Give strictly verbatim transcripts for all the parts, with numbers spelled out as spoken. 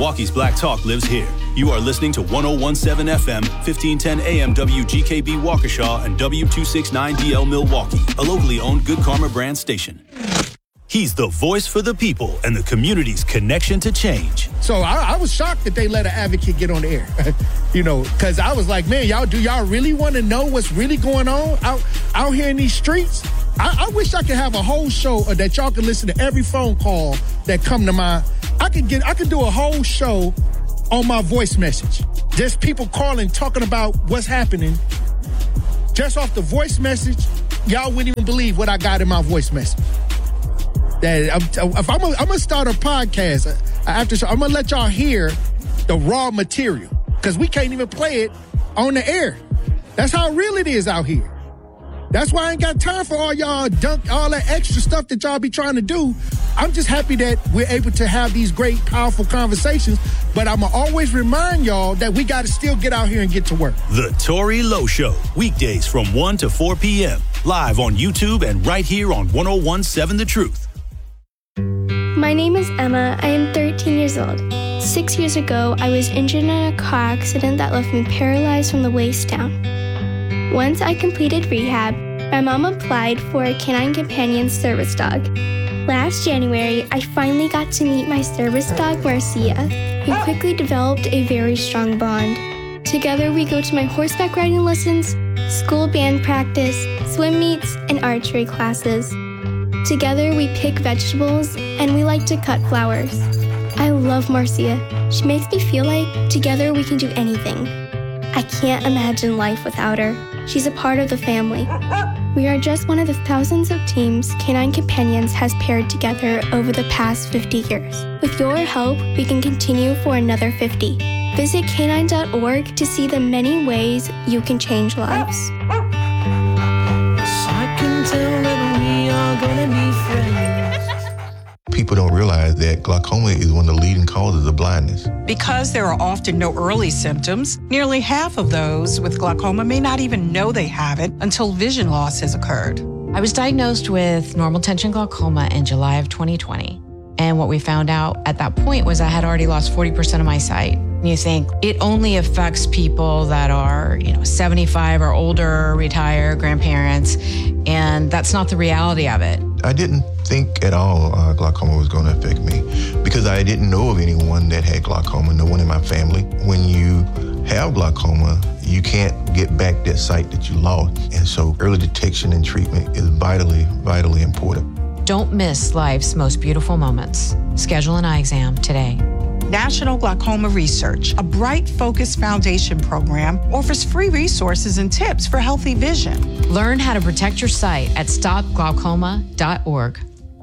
Milwaukee's Black Talk lives here. You are listening to one oh one point seven F M, fifteen ten A M W G K B Waukesha and W two sixty-nine D L Milwaukee, a locally owned Good Karma brand station. He's the voice for the people and the community's connection to change. So I, I was shocked that they let an advocate get on the air, you know, because I was like, man, y'all, do y'all really want to know what's really going on out, out here in these streets? I, I wish I could have a whole show or that y'all could listen to every phone call that come to my, I could get, I could do a whole show on my voice message. Just people calling, talking about what's happening. Just off the voice message, y'all wouldn't even believe what I got in my voice message. That I'm, if I'm gonna I'm start a podcast after show, I'm gonna let y'all hear the raw material because we can't even play it on the air. That's how real it is out here. That's why I ain't got time for all y'all dunk, all that extra stuff that y'all be trying to do. I'm just happy that we're able to have these great, powerful conversations. But I'm gonna always remind y'all that we got to still get out here and get to work. The Tory Lowe Show, weekdays from one to four p.m. live on YouTube and right here on one oh one point seven The Truth. My name is Emma. I am thirteen years old. Six years ago, I was injured in a car accident that left me paralyzed from the waist down. Once I completed rehab, my mom applied for a Canine Companion service dog. Last January, I finally got to meet my service dog, Marcia. We quickly developed a very strong bond. Together, we go to my horseback riding lessons, school band practice, swim meets, and archery classes. Together, we pick vegetables, and we like to cut flowers. I love Marcia. She makes me feel like together we can do anything. I can't imagine life without her. She's a part of the family. We are just one of the thousands of teams Canine Companions has paired together over the past fifty years. With your help, we can continue for another fifty. Visit canine dot org to see the many ways you can change lives. I can tell that we are gonna be friends. People don't realize that glaucoma is one of the leading causes of blindness. Because there are often no early symptoms, nearly half of those with glaucoma may not even know they have it until vision loss has occurred. I was diagnosed with normal tension glaucoma in July of twenty twenty. And what we found out at that point was I had already lost forty percent of my sight. You think it only affects people that are, you know, seventy-five or older, retired, grandparents, and that's not the reality of it. I didn't think at all uh, glaucoma was going to affect me because I didn't know of anyone that had glaucoma, no one in my family. When you have glaucoma, you can't get back that sight that you lost. And so early detection and treatment is vitally, vitally important. Don't miss life's most beautiful moments. Schedule an eye exam today. National Glaucoma Research, a Bright Focus Foundation program, offers free resources and tips for healthy vision. Learn how to protect your sight at stop glaucoma dot org.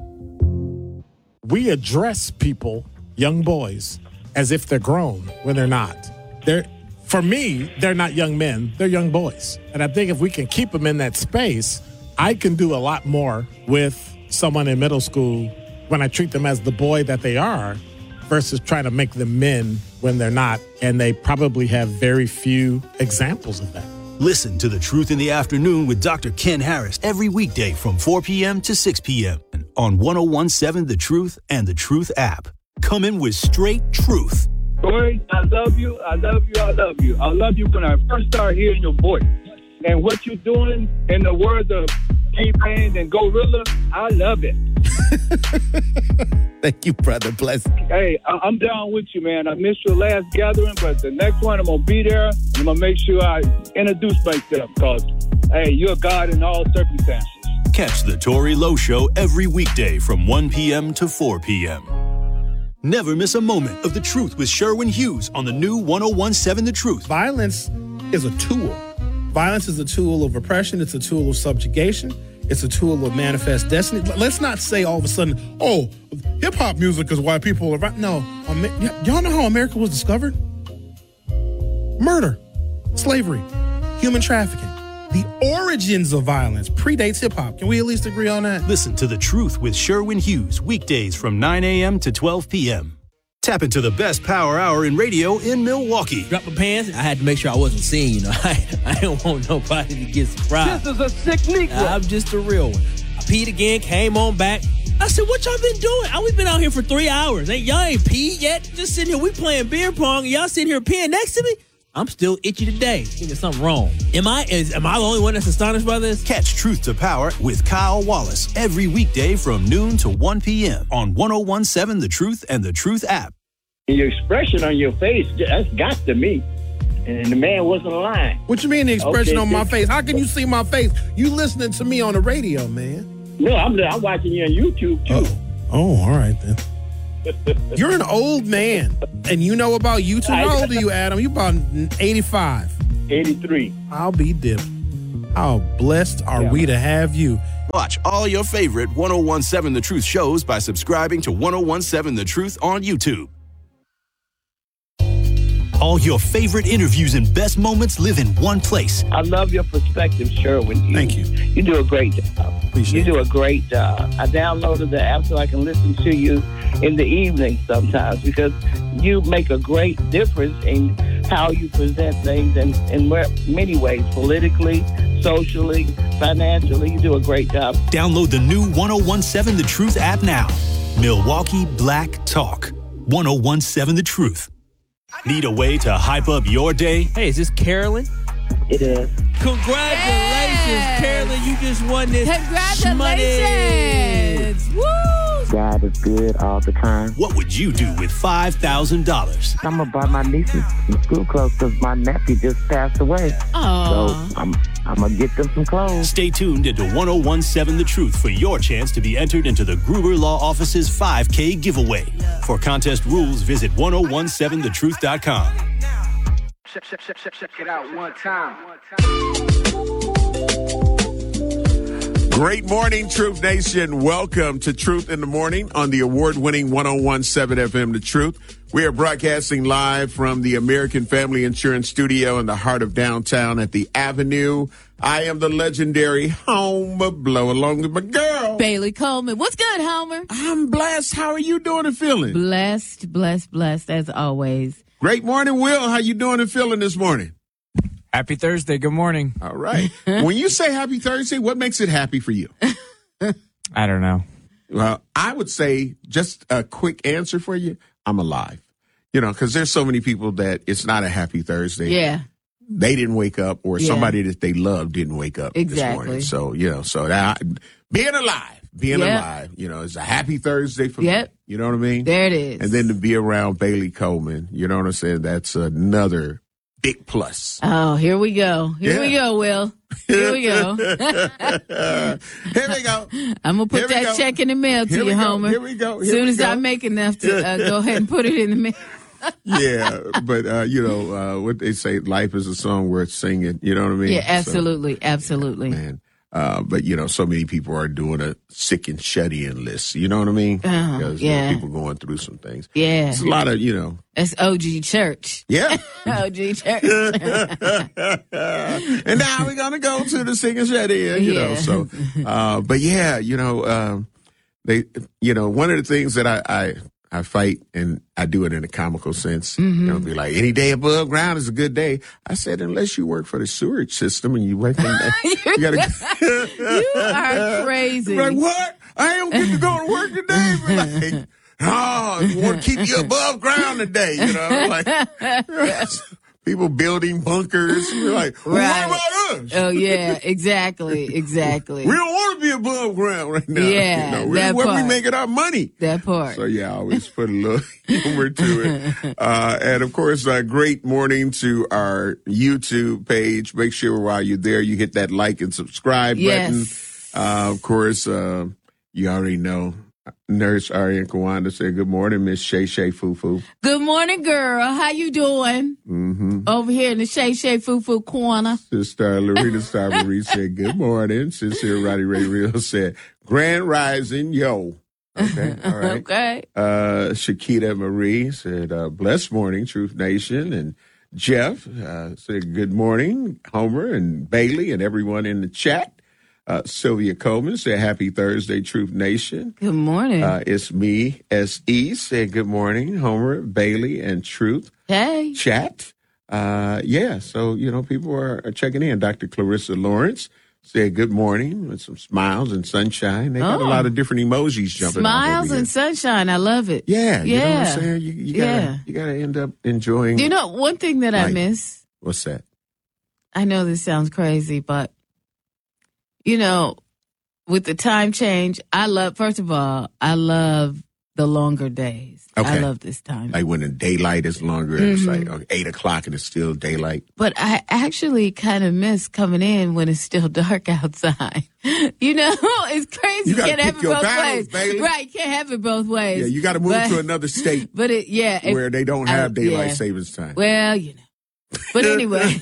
We address people, young boys, as if they're grown when they're not. They're, for me, they're not young men, they're young boys. And I think if we can keep them in that space, I can do a lot more with someone in middle school when I treat them as the boy that they are versus trying to make them men when they're not. And they probably have very few examples of that. Listen to The Truth in the Afternoon with Doctor Ken Harris every weekday from four p.m. to six p.m. on one oh one point seven The Truth and The Truth app. Coming with straight truth. Corey, I love you, I love you, I love you. I love you when I first started hearing your voice. And what you're doing, in the words of T-Pain and Gorilla, I love it. Thank you, brother. Bless. Hey, I- I'm down with you, man. I missed your last gathering, but the next one I'm going to be there. And I'm going to make sure I introduce myself because, hey, you're God in all circumstances. Catch The Tory Lowe Show every weekday from one p.m. to four p.m. Never miss a moment of The Truth with Sherwin Hughes on the new one oh one point seven The Truth. Violence is a tool. Violence is a tool of oppression. It's a tool of subjugation. It's a tool of manifest destiny. Let's not say all of a sudden, oh, hip-hop music is why people are right. No. Y'all know how America was discovered? Murder, slavery, human trafficking. The origins of violence predates hip-hop. Can we at least agree on that? Listen to The Truth with Sherwin Hughes weekdays from nine a.m. to twelve p.m. Tap into the best power hour in radio in Milwaukee. Drop my pants. I had to make sure I wasn't seen, you know. I, I don't want nobody to get surprised. This is a sick Negro. I'm just a real one. I peed again, came on back, I said, what y'all been doing? I, we've been out here for three hours. Ain't y'all ain't peed yet? Just sitting here, we playing beer pong, and y'all sitting here peeing next to me? I'm still itchy today. I think there's something wrong. Am I is am I the only one that's astonished by this? Catch Truth to Power with Kyle Wallace every weekday from noon to one p.m. on one oh one seven The Truth and The Truth app. Your expression on your face, that's got to me. And the man wasn't lying. What you mean the expression Okay, on my this- face? How can you see my face? You listening to me on the radio, man. No, I'm, I'm watching you on YouTube, too. Oh, oh all right then. You're an old man, and you know about YouTube. How old are you, Adam? You about eighty-five. eighty-three. I'll be dipped. How blessed are Yeah. we to have you? Watch all your favorite one oh one seven The Truth shows by subscribing to one oh one seven The Truth on YouTube. All your favorite interviews and best moments live in one place. I love your perspective, Sherwin. You, Thank you. You do a great job. Appreciate you do it. a great job. I downloaded the app so I can listen to you in the evening sometimes because you make a great difference in how you present things in, in many ways, politically, socially, financially. You do a great job. Download the new one oh one seven The Truth app now. Milwaukee Black Talk. one oh one seven The Truth. Need a way to hype up your day? Hey, is this Carolyn? It is. Congratulations, Yes. Carolyn. You just won this Congratulations. Woo! God is good all the time. What would you do with five thousand dollars? I'm going to buy my nieces some school clothes because my nephew just passed away. Aw. So I'm, I'm going to get them some clothes. Stay tuned into one oh one seven The Truth for your chance to be entered into the Gruber Law Office's five K giveaway. For contest rules, visit one oh one seven the truth dot com. Check, check, check, check, check it out one time. Great morning, Truth Nation. Welcome to Truth in the Morning on the award-winning one oh one seven F M The Truth. We are broadcasting live from the American Family Insurance Studio in the heart of downtown at the Avenue. I am the legendary Homer Blow, along with my girl, Bailey Coleman. What's good, Homer? I'm blessed. How are you doing and feeling? Blessed, blessed, blessed as always. Great morning, Will. How you doing and feeling this morning? Happy Thursday. Good morning. All right. When you say happy Thursday, what makes it happy for you? I don't know. Well, I would say just a quick answer for you. I'm alive. You know, because there's so many people that it's not a happy Thursday. Yeah. They didn't wake up, or Yeah. somebody that they love didn't wake up this Exactly. morning. So, you know, so that being alive, being Yep. alive, you know, it's a happy Thursday for Yep. me. You know what I mean? There it is. And then to be around Bailey Coleman, you know what I'm saying? That's another big plus. Oh, here we go. Here Yeah. we go, Will. Here we go. Here we go. I'm going to put Here we that go. check in the mail to Here we you, go. Homer. Here we go. As Here soon we as go. I make enough to uh, go ahead and put it in the mail. Yeah, but uh, you know uh, what they say: life is a song worth singing. You know what I mean? Yeah, So, absolutely. Absolutely. man. Uh, but you know, so many people are doing a sick and shut in list. You know what I mean? Oh, Because you know, yeah. people going through some things. Yeah. It's a lot of you know. That's O G Church. Yeah. O G Church. And now we're gonna go to the sick and shut in. You know, Yeah. so. Uh, but yeah, you know, um, they, you know, one of the things that I. I I fight, and I do it in a comical sense. Mm-hmm. You know, be like, any day above ground is a good day. I said, unless you work for the sewerage system and you work in that, you gotta. You are crazy. Like, what? I don't get to go to work today. But like, oh, we want to keep you above ground today. You know, like people building bunkers. You're like, well, Right. what about us? Oh, yeah, exactly, exactly. We don't want to be above ground right now. Yeah, you know, we, that where we part. making our money. That part. So yeah, I always put a little humor to it. Uh, and of course, uh, great morning to our YouTube page. Make sure while you're there, you hit that like and subscribe button. Yes. Uh, of course, uh, you already know. Nurse Arian Kawanda said, "Good morning, Miss Shay Shay Foo Foo." Good morning, girl. How you doing? Mm-hmm. Over here in the Shay Shay Foo Foo corner. Sister Loretta Star Marie said, "Good morning." Sincere Roddy Ray Real said, "Grand Rising, yo." Okay, all right. Okay. Uh, Shakita Marie said, uh, "Blessed morning, Truth Nation." And Jeff uh, said, "Good morning, Homer and Bailey and everyone in the chat." Uh, Sylvia Coleman said, "Happy Thursday, Truth Nation." Good morning. Uh, it's me, S E said, "Good morning, Homer, Bailey, and Truth." Hey. Chat. Uh, yeah, so, you know, people are, are checking in. Doctor Clarissa Lawrence said good morning with some smiles and sunshine. They got Oh. a lot of different emojis jumping off Smiles over and here. sunshine. I love it. Yeah, you know what Yeah. I'm saying? You, you gotta, Yeah. you gotta end up enjoying. You know, one thing that I life. miss, What's that? I know this sounds crazy, but, you know, with the time change, I love, first of all, I love the longer days. I Okay. love this time. Like when the daylight is longer, and it's Mhm. like okay, eight o'clock and it's still daylight. But I actually kind of miss coming in when it's still dark outside. You know, it's crazy. You gotta can't have pick it your both battles, ways. Bailey. Right, can't have it both ways. Yeah, you got to move But- to another state But it, yeah. it- where they don't have I- daylight yeah. savings time. Well, you know. But anyway,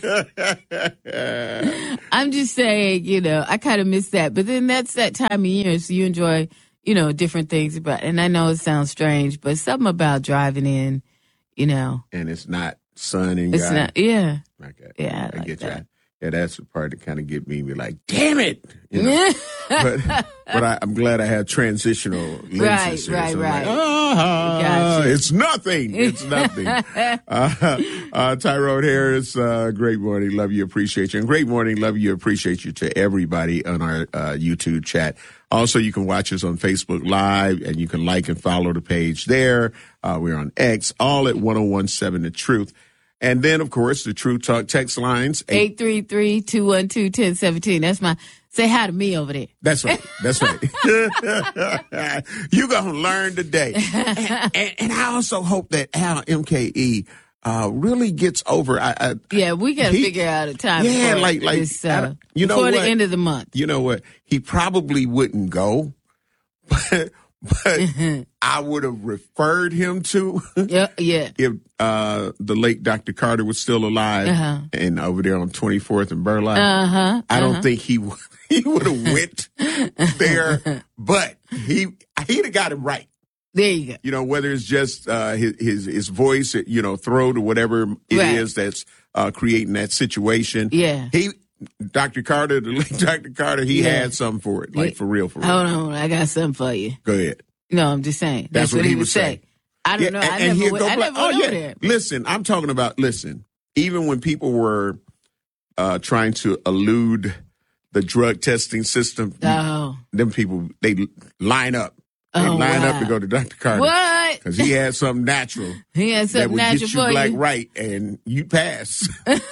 I'm just saying, you know, I kind of miss that. But then that's that time of year, so you enjoy, you know, different things about. And I know it sounds strange, but something about driving in, you know, and it's not sun and it's God. not. Yeah, Okay. yeah, I I like get that. you. Yeah, that's the part that kind of get me. Be like, damn it! You know? but but I, I'm glad I have transitional lenses Right, here. right, so I'm right. Like, ah, Gotcha. it's nothing. It's nothing. uh, uh, Tyrone Harris, uh, great morning. Love you, appreciate you, and great morning. Love you, appreciate you to everybody on our uh, YouTube chat. Also, you can watch us on Facebook Live, and you can like and follow the page there. Uh, we're on X, all at one oh one seven The Truth. And then, of course, the True Talk text lines. eight three three, two one two, one zero one seven. That's my, say hi to me over there. That's right. That's right. You're going to learn today. And, and, and I also hope that Al M K E uh, really gets over. I, I, Yeah, we got to He- figure out a time. yeah, before like, like this, I uh, don't- you know before what? the end of the month. You know what? He probably wouldn't go, but, but I would have referred him to Yeah, yeah. if uh, the late Doctor Carter was still alive Uh-huh. and over there on twenty-fourth and Burleigh. Uh-huh. I don't uh-huh. think he would- he would have went there, but he he'd have got it right. There you go. You know, whether it's just uh, his, his his voice, you know, throat or whatever it Right. is that's uh, creating that situation. Yeah. He, Doctor Carter, the late Doctor Carter, he Yeah. had something for it, like Yeah. for real, for real. Hold on, I got something for you. Go ahead. No, I'm just saying. That's, what, he would say. say. I don't Yeah, know. and- I and never he'd went, go I like, never oh went yeah. over there. Listen, I'm talking about. Listen, even when people were uh, trying to elude the drug testing system, Oh. them people they line up. They Oh, line up wow. to go to Doctor Carter. What? Because he had something natural He had that something would natural get you for black you. right, and you pass.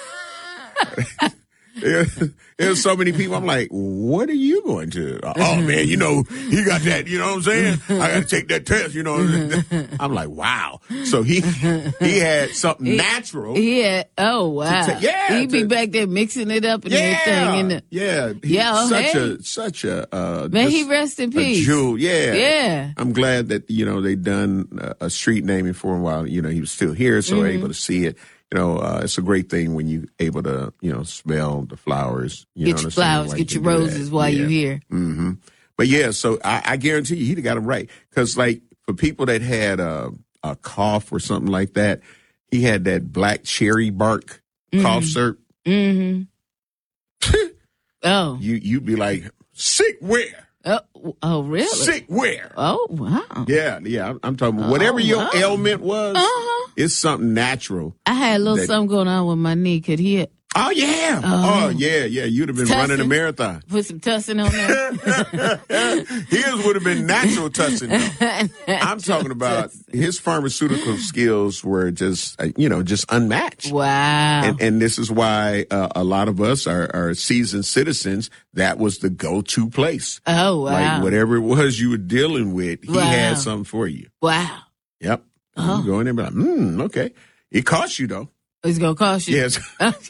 There- There's so many people. I'm like, what are you going to? Oh man, you know, he got that. You know what I'm saying? I got to take that test. You know, I'm like, wow. So he he had something He- natural. He had, oh, wow. ta- yeah, He'd be to- back there mixing it up and yeah, everything. And the, yeah, He's Yeah, such hey. a such a uh, Man, just he rest in a peace. jewel. Yeah, Yeah. I'm glad that you know they done a, a street naming for him while you know he was still here, so we're Mhm. able to see it. You know, uh, it's a great thing when you able to you know smell the flowers. You Get know your what I'm saying? flowers, Like get they your do that. roses while Yeah. you're here. hmm But yeah, so I, I guarantee you he'd have got him right. Because like for people that had a, a cough or something like that, he had that black cherry bark cough Mhm. syrup. Mm-hmm. Oh. You you'd be like, sick where? Oh, oh, really? Sick where? Oh, wow. Yeah, yeah. I'm, I'm talking about Oh, whatever your wow. ailment was, Uh-huh. it's something natural. I had a little That- something going on with my knee. Could he Oh yeah. Oh. Oh, yeah, yeah. You'd have been running a Tussin. marathon. put some tussin on there? His would have been natural tussin. though. I'm talking about his pharmaceutical skills were just, uh, you know, just unmatched. Wow. And, and this is why uh, a lot of us are, are seasoned citizens. That was the go-to place. Oh, wow. Like whatever it was you were dealing with, he Wow. had something for you. Wow. Yep. Oh. You go in there and be like, hmm, okay. It costs you though. It's going to cost you. Yes.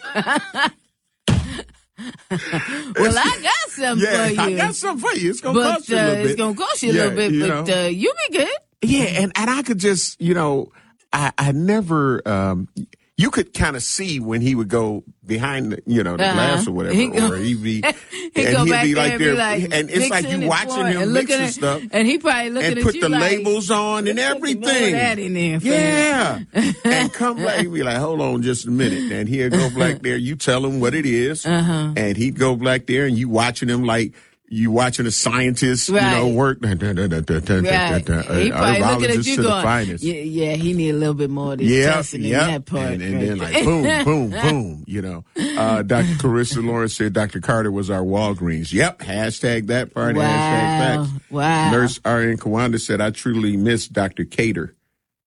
Well, I got something yeah, for you. I got something for you. It's gonna but, cost you a uh, little bit. It's going to cost you a Yeah, little bit, you but know. uh, you'll be good. Yeah, and, and I could just, you know, I, I never, um, you could kind of see when he would go behind, the, you know, the Uh-huh. glass or whatever, He go- or he'd be, He and go he'd back be there like and be there, like and it's like mixing you and watching pouring him and mix looking and at- stuff, and he probably looking and at put you the like, labels on and "Let's put some more of everything. that in there for Yeah, and come back, he'd be like, hold on just a minute, and he'd go back there. You tell him what it is, Uh-huh. and he'd go back there, and you watching him like. you watching a scientist, Right. you know, work. Right. He probably looking at you going, yeah, yeah, he need a little bit more of this Yeah, testing in yeah. that part. And, and right then like there. boom, boom, boom, you know. Uh, Doctor Carissa Lawrence said Doctor Carter was our Walgreens. Yep, hashtag that part, Wow. hashtag facts. Wow. Nurse R N Kawanda said, I truly miss Doctor Cater.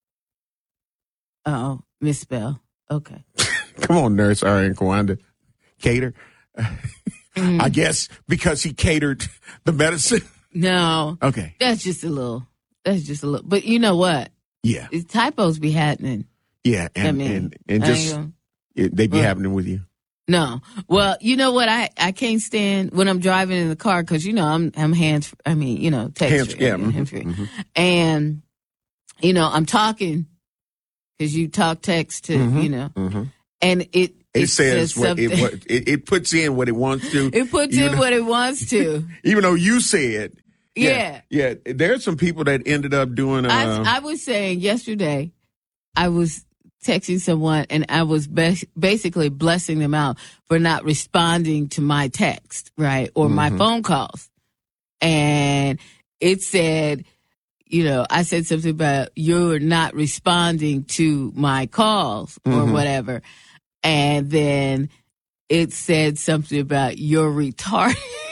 Oh, misspell. Okay. Come on, Nurse R N Kawanda. Cater. Mm. I guess because he catered the medicine. No. Okay. That's just a little. That's just a little. But you know what? Yeah. These typos be happening. Yeah, and I mean, and, and I just ain't gonna- it, they be Well, happening with you. No. Well, you know what? I, I can't stand when I'm driving in the car because, you know, I'm I'm hands, I mean, you know, text. Hands- free, yeah, I mean, mhm, hands free. mhm. And, you know, I'm talking because you talk text to, Mhm, you know, mhm. and it, It, says what it, something. what it, it puts in what it wants to. It puts even in though- what it wants to. Even though you said, Yeah. yeah, yeah. There's some people that ended up doing. Uh, I, I was saying yesterday, I was texting someone and I was bas- basically blessing them out for not responding to my text, right? Or my Mhm. phone calls. And it said, you know, I said something about you're not responding to my calls or Mhm. whatever. And then it said something about you're retarded.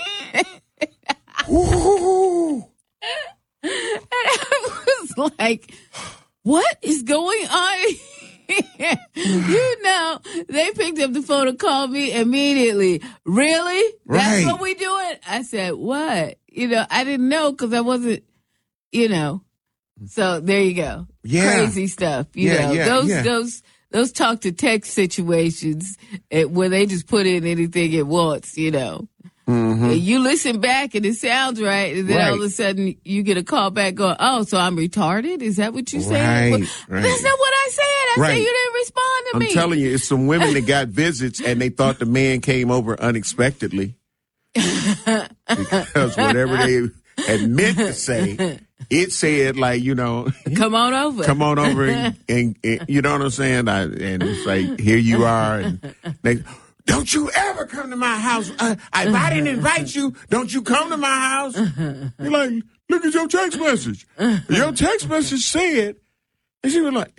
And I was like, what is going on here? You know, they picked up the phone and called me immediately. Really? That's Right. what we doing? I said, what? You know, I didn't know because I wasn't, you know. So there you go. Yeah. Crazy stuff. You Yeah, know, yeah, those, yeah. those, those talk to text situations eh, where they just put in anything it wants, you know. Mhm. And you listen back and it sounds right, and then all of Right. a sudden you get a call back going, "Oh, so I'm retarded? Is that what you saying?" Right, Well, right. That's not what I said. I Right. said you didn't respond to I'm me. telling you, it's some women that got visits and they thought the man came over unexpectedly because whatever they had meant to say, it said like, you know, Come on over. come on over and, and, and you know what I'm saying? I, and it's like, here you are. And they, don't you ever come to my house. Uh, if I didn't invite you, don't you come to my house. You're like, look at your text message. Your text message said, and she was like,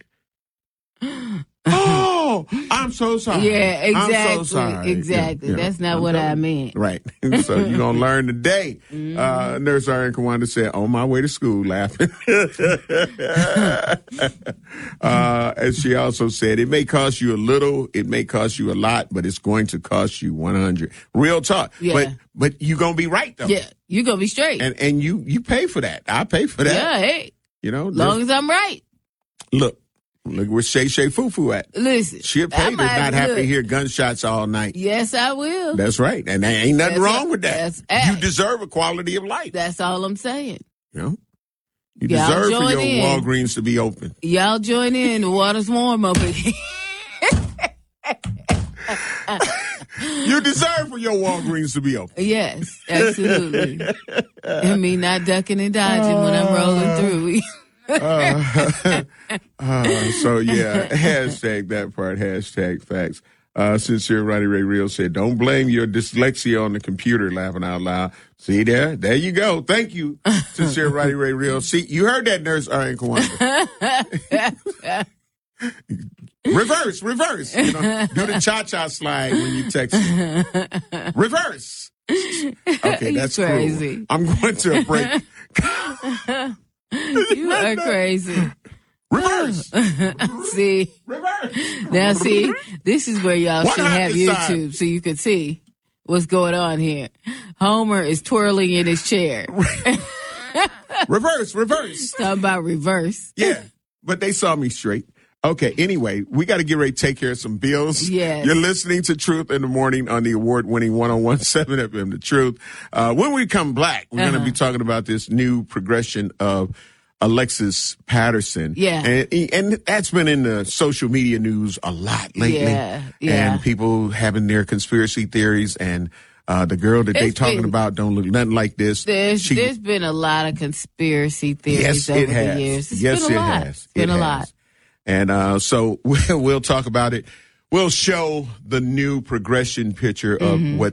oh, I'm so sorry. Yeah, exactly. I'm so sorry. Exactly. You know, That's not I'm what I telling you. meant. Right. So you're going to learn today. Mm-hmm. Uh, Nurse R N Kawanda said, on my way to school laughing. uh, and she also said, it may cost you a little, it may cost you a lot, but it's going to cost you one hundred. Real talk. Yeah. But but you're going to be right, though. Yeah, you gonna be straight. And and you you pay for that. I pay for that. Yeah, hey, You know, long as I'm right. look, look where Shay Shay Fufu at. Listen, She'll I pay to might not have look. to hear gunshots all night. Yes, I will. That's right. And there ain't nothing That's wrong a- with that. that's- You deserve a quality of life. That's all I'm saying. You know? You Y'all deserve for join your in. Walgreens to be open. Y'all join in. The water's warm over here. You deserve for your Walgreens to be open. Yes, absolutely. And me not ducking and dodging when I'm rolling through. uh, uh, so yeah, hashtag that part, hashtag facts. Uh, Sincere Ronnie Ray Real said, don't blame your dyslexia on the computer, laughing out loud. See there? There you go. Thank you, Sincere Ronnie Ray Real. See, you heard that, Nurse R N Kawanda. Reverse, reverse. You know, do the cha-cha slide when you text. Reverse. Okay, that's crazy. Cruel. I'm going to a break. You are crazy. Reverse. See? Reverse. Now, see, this is where y'all One should have happy side. YouTube so you could see what's going on here. Homer is twirling in his chair. Reverse, reverse. Talking about reverse. Yeah, but they saw me straight. Okay, anyway, we got to get ready to take care of some bills. Yes. You're listening to Truth in the Morning on the award-winning one oh one point seven F M, The Truth. Uh, when we come back, we're Uh-huh. going to be talking about this new progression of Alexis Patterson. Yeah. And, and that's been in the social media news a lot lately. Yeah, yeah. And people having their conspiracy theories, and uh, the girl that they It's talking been- about don't look nothing like this. There's, She- there's been a lot of conspiracy theories Yes, over it has. the years. It's yes, been a it lot. has. It's been It a has. lot. And uh, so we'll, we'll talk about it. We'll show the new progression picture of Mhm. what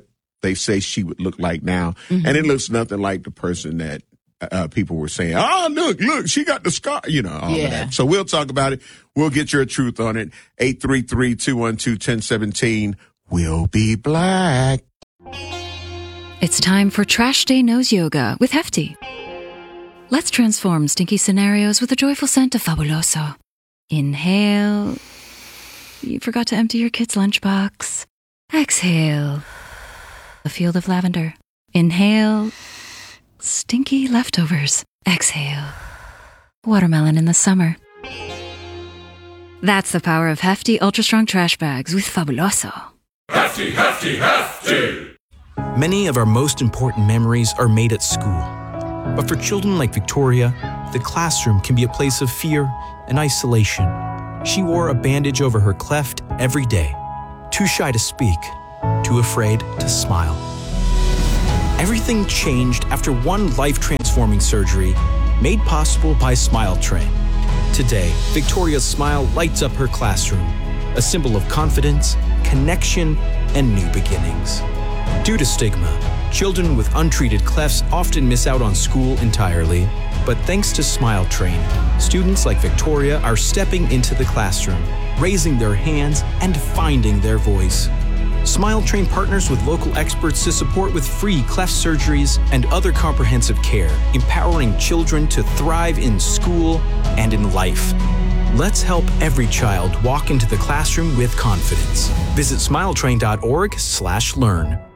they say she would look like now. Mm-hmm. And it looks nothing like the person that uh, people were saying, oh, look, look, she got the scar, you know, all yeah. of that. So we'll talk about it. We'll get your truth on it. eight three three, two one two, one zero one seven. We'll be black. It's time for Trash Day Nose Yoga with Hefty. Let's transform stinky scenarios with a joyful scent of Fabuloso. Inhale. You forgot to empty your kid's lunchbox. Exhale. A field of lavender. Inhale. Stinky leftovers. Exhale. Watermelon in the summer. That's the power of Hefty Ultra Strong Trash Bags with Fabuloso. Hefty, hefty, hefty! Many of our most important memories are made at school. But for children like Victoria, the classroom can be a place of fear and isolation. She wore a bandage over her cleft every day, too shy to speak, too afraid to smile. Everything changed after one life-transforming surgery made possible by Smile Train. Today, Victoria's smile lights up her classroom, a symbol of confidence, connection, and new beginnings. Due to stigma, children with untreated clefts often miss out on school entirely. But thanks to Smile Train, students like Victoria are stepping into the classroom, raising their hands, and finding their voice. Smile Train partners with local experts to support with free cleft surgeries and other comprehensive care, empowering children to thrive in school and in life. Let's help every child walk into the classroom with confidence. Visit smiletrain dot org slash learn.